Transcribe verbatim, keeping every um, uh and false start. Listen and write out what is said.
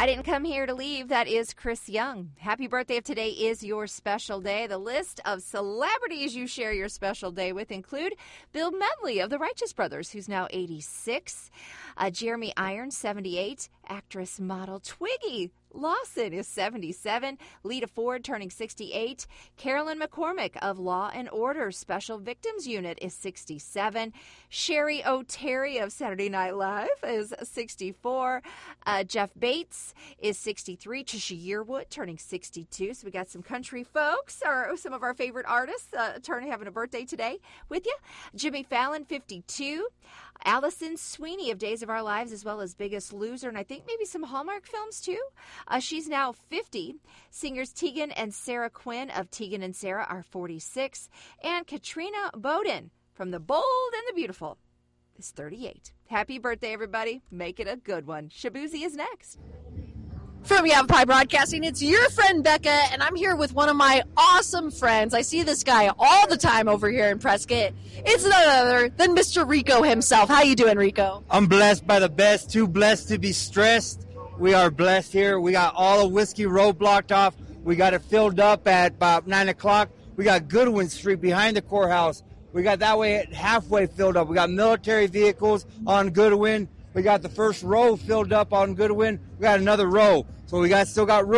Didn't Come Here to Leave. That is Chris Young. Happy birthday if today is your special day. The list of celebrities you share your special day with include Bill Medley of the Righteous Brothers, who's now eighty-six. Uh, Jeremy Irons, seventy-eight. Actress model Twiggy Lawson is seventy-seven. Lita Ford turning sixty-eight. Carolyn McCormick of Law and Order Special Victims Unit is sixty-seven. Sherry O'Terry of Saturday Night Live is sixty-four. Uh, Jeff Bates is sixty-three. Trisha Yearwood turning sixty-two. So we got some country folks, or some of our favorite artists, uh, turning having a birthday today with you. Jimmy Fallon, fifty-two. Allison Sweeney of Days of Our Lives, as well as Biggest Loser, and I think maybe some Hallmark films too. Uh, she's now fifty. Singers Tegan and Sarah Quinn of Tegan and Sarah are forty-six. And Katrina Bowden from The Bold and the Beautiful is thirty-eight. Happy birthday, everybody. Make it a good one. Shabuzi is next. From Yavapai Broadcasting, it's your friend Becca, and I'm here with one of my awesome friends. I see this guy all the time over here in Prescott. It's none other than Mister Rico himself. How you doing, Rico? I'm blessed by the best, too blessed to be stressed. We are blessed here. We got all of Whiskey Road blocked off. We got it filled up at about nine o'clock. We got Goodwin Street behind the courthouse. We got that way halfway filled up. We got military vehicles on Goodwin. We got the first row filled up on Goodwin. We got another row. So we got still got room.